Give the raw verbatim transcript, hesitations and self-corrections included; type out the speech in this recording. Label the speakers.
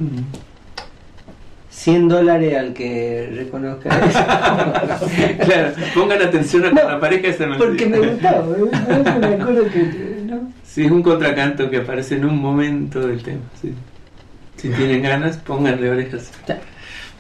Speaker 1: cien dólares al que reconozca eso.
Speaker 2: Claro, pongan atención a cuando no, aparezca esa melodía.
Speaker 1: Porque me gustaba, ¿eh? Me acuerdo que, ¿no?
Speaker 2: Sí, es un contracanto que aparece en un momento del tema. Sí. Si tienen ganas, pónganle orejas.